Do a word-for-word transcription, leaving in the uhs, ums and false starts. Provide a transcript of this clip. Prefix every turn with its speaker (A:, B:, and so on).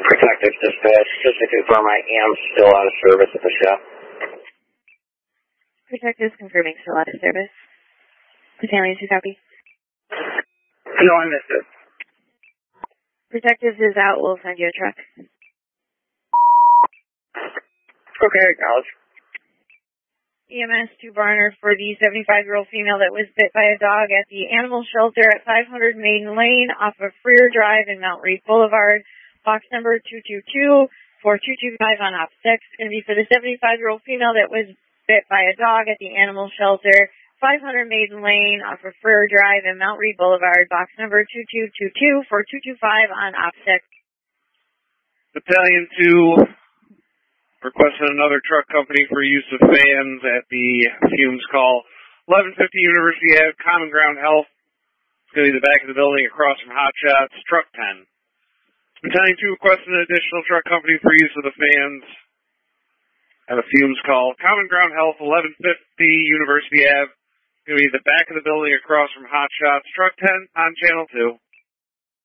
A: Protective dispatch, just to confirm I am still out of service at the shop.
B: Protective confirming still out of service. Battalion two copy.
A: No, I missed it.
B: Protective is out, we'll send you a truck.
A: Okay, acknowledge.
B: E M S to Barner for the seventy-five-year-old female that was bit by a dog at the animal shelter at five hundred Maiden Lane off of Freer Drive in Mount Reed Boulevard. Box number two two two four two two five on op six. It's going to be for the seventy-five-year-old female that was bit by a dog at the animal shelter, five hundred Maiden Lane off of Freer Drive in Mount Reed Boulevard. Box number two two two two four two two five on op six.
C: Battalion two requested another truck company for use of fans at the fumes call. eleven fifty University Avenue, Common Ground Health. It's going to be the back of the building across from Hot Shots, truck ten. Battalion two requested an additional truck company for use of the fans at a fumes call. Common Ground Health, eleven fifty University Avenue. It's going to be the back of the building across from Hot Shots, truck ten on channel two.